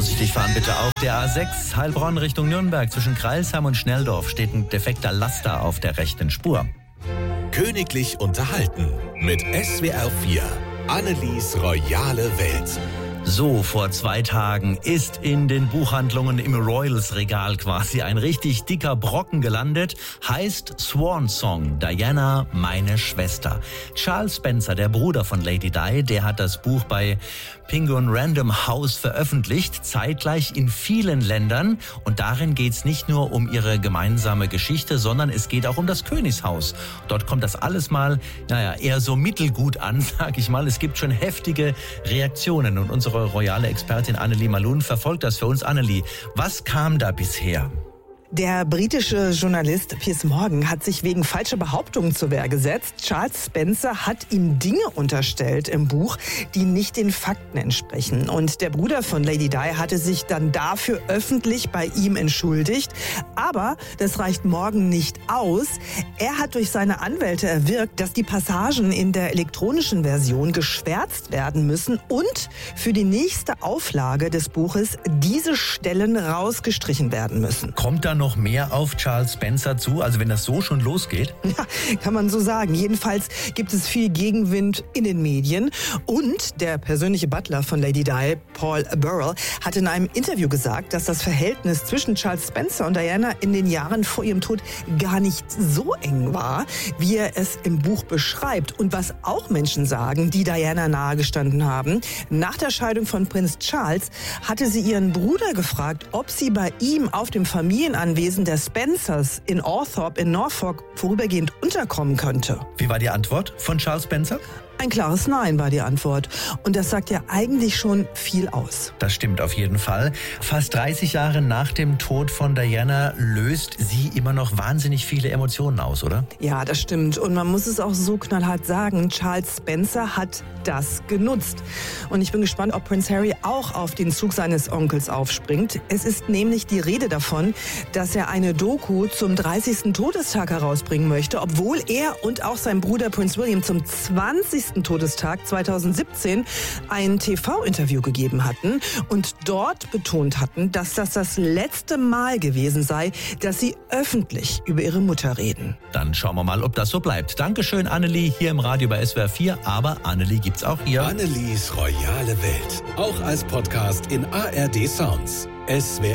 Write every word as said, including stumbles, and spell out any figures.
Vorsichtig fahren bitte auf der A sechs Heilbronn Richtung Nürnberg. Zwischen Kreilsheim und Schnelldorf steht ein defekter Laster auf der rechten Spur. Königlich unterhalten mit S W R vier. Annelies royale Welt. So, vor zwei Tagen ist in den Buchhandlungen im Royals-Regal quasi ein richtig dicker Brocken gelandet. Heißt Swan Song, Diana, meine Schwester. Charles Spencer, der Bruder von Lady Di, der hat das Buch bei Penguin Random House veröffentlicht, zeitgleich in vielen Ländern. Und darin geht's nicht nur um ihre gemeinsame Geschichte, sondern es geht auch um das Königshaus. Dort kommt das alles mal, naja, eher so mittelgut an, sag ich mal. Es gibt schon heftige Reaktionen und unsere royale Expertin Annelie Malun verfolgt das für uns. Annelie, was kam da bisher? Der britische Journalist Piers Morgan hat sich wegen falscher Behauptungen zur Wehr gesetzt. Charles Spencer hat ihm Dinge unterstellt im Buch, die nicht den Fakten entsprechen. Und der Bruder von Lady Di hatte sich dann dafür öffentlich bei ihm entschuldigt. Aber das reicht Morgan nicht aus. Er hat durch seine Anwälte erwirkt, dass die Passagen in der elektronischen Version geschwärzt werden müssen und für die nächste Auflage des Buches diese Stellen rausgestrichen werden müssen. Kommt da noch mehr auf Charles Spencer zu, also wenn das so schon losgeht? Ja, kann man so sagen. Jedenfalls gibt es viel Gegenwind in den Medien. Und der persönliche Butler von Lady Di, Paul Burrell, hat in einem Interview gesagt, dass das Verhältnis zwischen Charles Spencer und Diana in den Jahren vor ihrem Tod gar nicht so eng war, wie er es im Buch beschreibt. Und was auch Menschen sagen, die Diana nahegestanden haben: Nach der Scheidung von Prinz Charles hatte sie ihren Bruder gefragt, ob sie bei ihm auf dem Familienanwesen der Spencers in Althorp in Norfolk vorübergehend unterkommen könnte. Wie war die Antwort von Charles Spencer? Ein klares Nein war die Antwort. Und das sagt ja eigentlich schon viel aus. Das stimmt auf jeden Fall. Fast dreißig Jahre nach dem Tod von Diana löst sie immer noch wahnsinnig viele Emotionen aus, oder? Ja, das stimmt. Und man muss es auch so knallhart sagen, Charles Spencer hat das genutzt. Und ich bin gespannt, ob Prince Harry auch auf den Zug seines Onkels aufspringt. Es ist nämlich die Rede davon, dass er eine Doku zum dreißigsten Todestag herausbringen möchte, obwohl er und auch sein Bruder Prince William zum zwanzigsten Todestag zweitausendsiebzehn ein T V-Interview gegeben hatten und dort betont hatten, dass das das letzte Mal gewesen sei, dass sie öffentlich über ihre Mutter reden. Dann schauen wir mal, ob das so bleibt. Dankeschön, Annelie, hier im Radio bei S W R vier, aber Annelie gibt's auch hier. Annelies royale Welt, auch als Podcast in A R D Sounds. S W R